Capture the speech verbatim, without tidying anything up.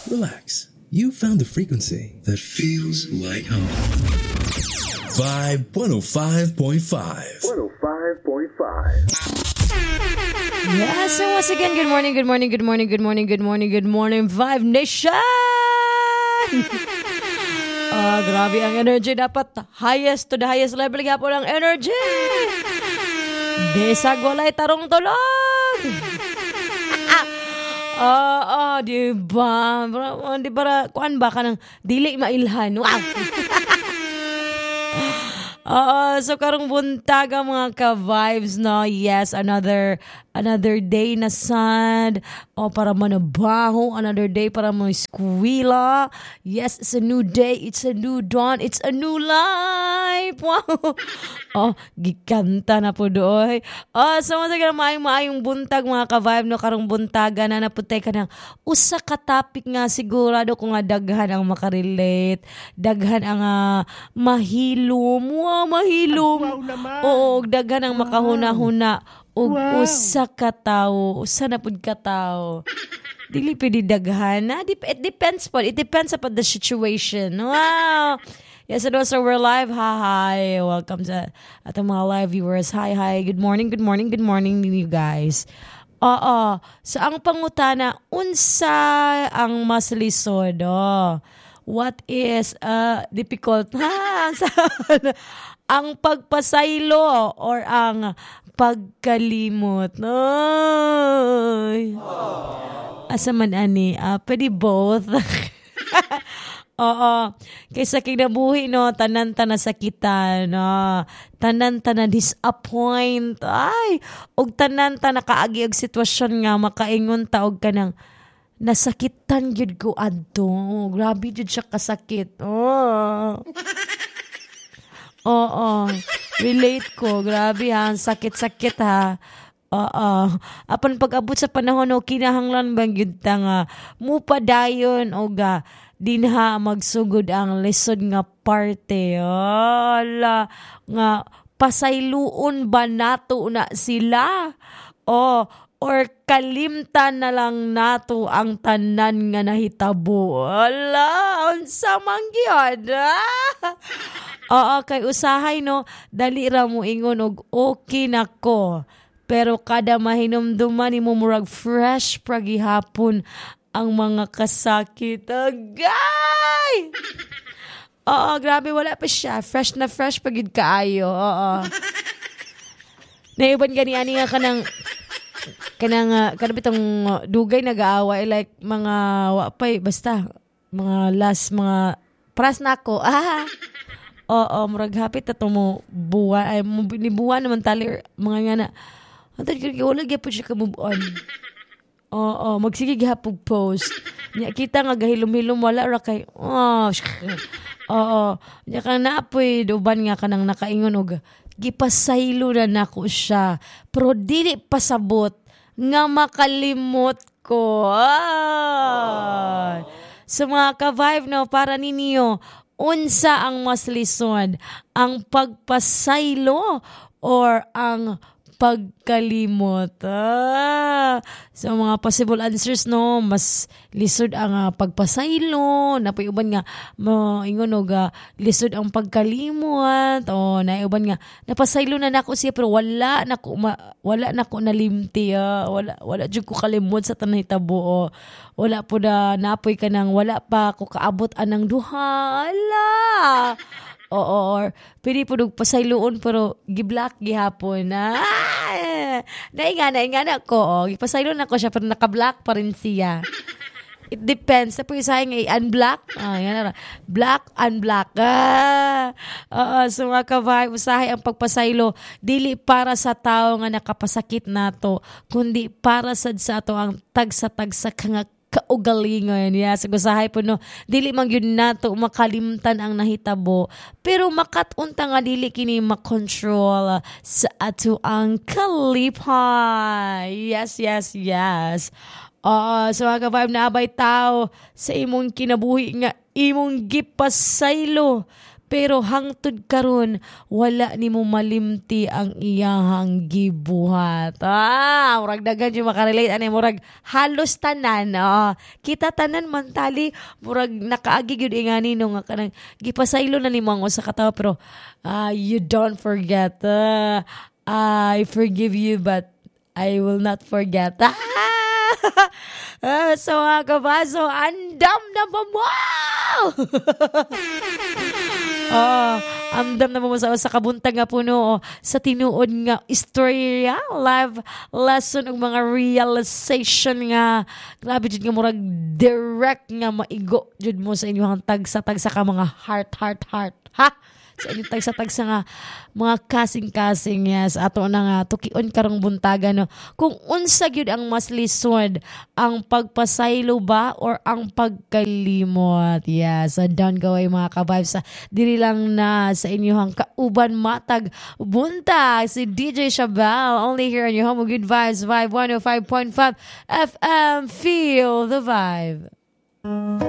relax. You found the frequency that feels like home. Vibe one oh five point five. one oh five point five. Yes, so once again, good morning, good morning, good morning, good morning, good morning, good morning, Vibe Nation! Ah, grabe ang energy. Dapat highest to the highest level nga po ng energy. Desag walay tarong tulog. Ah, ah, di ba? Di ba, kuan ba ka ng dili mailhan? Wow! Oo, so karong buntaga mga ka-vibes, no? Yes, another another day na sad. O, para manabaho. Another day para mo skwila. Yes, it's a new day. It's a new dawn. It's a new life. Wow! Oh, gikanta na po doy. Oh, so masagal maayong-maayong buntag mga ka-vibe, no? Karong buntaga na naputay ka ng usa ka topic nga sigurado ko nga daghan ang makarelate. Daghan ang uh, mahilom. Wow, mahilom. Wow naman. Oo, daghan ang makahuna-huna. Og Wow. usa ka tawo, usa na pud ka tawo. Dili pwede daghan. Na? It depends po. It depends upon the situation. Wow. Yes, and also we're live. Hi, hi. Welcome to atong mga live viewers. Hi, hi. Good morning, good morning, good morning you guys. Oo. So ang pangutana, unsa ang mas lisod? Oh. What is uh, difficult? Ha? Ang pagpasaylo or ang pagkalimot? Ay. Asa man ani? Uh, pwede both. Oo. Kaysa kinabuhi, no, tanan-tana sakitan, no. Tanan-tana disappoint. Ay, og tanan-tana kaagi og sitwasyon nga makaingon ta og kanang nasakitan gyud ko adto. Oh, grabe jud siya kasakit. Oh. Oo. Relate ko. Grabe ha. Sakit-sakit ha. Oo. Apan pag-abot sa panahon o kinahanglan bang yun ta nga mupadayon o ga dinha magsugod ang lisod nga parte. Ala. Nga pasayloon ba nato na sila? O or kalimtan na lang nato ang tanan nga nahitabo. Ala, unsa man gyud? Oo, kay usahay no, dali ra mo ingon og okay na ko. Pero kada mahinumduman nimo murag fresh pra gihapon ang mga kasakit. Agay! Oo, grabe wala pa siya. Fresh na fresh pa gid kaayo. Oo. Naiban gani ani nga kanang kanang uh, kanang bitong dugay nag-aaway like mga wapay basta mga last mga pras nako. Ah. Oo, murag hapit na mo buwan ay ni buwan naman tali mga nga na. Antad kay wala gyapon siya ka move on. Oo, magsige gihapog post. Nya kita nga gahilom-hilom wala ra kay. Oh. Oo, nya kan naapoy duban nga kanang nakaingon og gipasaylo na nako siya. Pero dili pasabot nga makalimot ko. Ah. So mga ka-vibe no, para ninyo, unsa ang mas lisod? Ang pagpasaylo or ang pagkalimot? Ah. So mga possible answers no, mas lisod ang uh, pagpasaylo, napayuban nga mo ingon og uh, lisod ang pagkalimot o naiuban nga napasaylo na nako siya pero wala nako ma, wala nako nalimti uh, wala wala jud ko kalimot sa tanay tabo o wala po na napoy ka nang wala pa ko kaabot anang duha. Ala. Oo, or pwede po nung pasayloon pero giblock gihapon. Ah, nainga, nainga na ko. Oh. Gipasayloon na ko siya pero nakablock pa rin siya. It depends. Sa pwede sayang i-unblock. Ah, yan na. Black, unblock. Ah, oo, so mga ka-vibe, usahay ang pagpasaylo. Dili para sa tao nga nakapasakit nato, kundi para sad sa ato ang tagsa-tagsa nga kaugalingon. Yes, gusahay po no. Dili man yun nato makalimtan ang nahitabo. Pero makatunta nga dili kini makontrol sa ato ang kalipay. Yes, yes, yes. Uh, so mga ka-vibe na abay tao sa imong kinabuhi nga imong gipasaylo. pero hangtod karon wala nimo malimti ang iyahang gibuhat. Ah, murag daghan yung makarelate ani murag halos tanan. Oh, kita tanan mantali murag nakaagi gyud ingani no nga kanang gipasaylo na nimo ang usa ka tawo pero uh, you don't forget. Uh, I forgive you but I will not forget. Ah! uh, so mga kabaso, andam na ba mo? Oh, andam na mo sa, sa kabuntag nga puno oh, sa tinuod nga istorya, live lesson ug mga realization nga grabe jud nga murag direct nga maigo jud mo sa inyong tagsa-tagsa ka mga heart heart heart. Ha? Sa inyong tagsa-tagsa nga mga kasing-kasing yes ato na nga tukion karong buntaga no kung unsa gyud ang mas lisod ang pagpasaylo ba or ang pagkalimot. Yes, so down gaway mga ka-vibes sa diri lang na sa inyong kauban matag buntag si D J Shabel only here on your home of good vibes Vibe one oh five point five F M. Feel the vibe.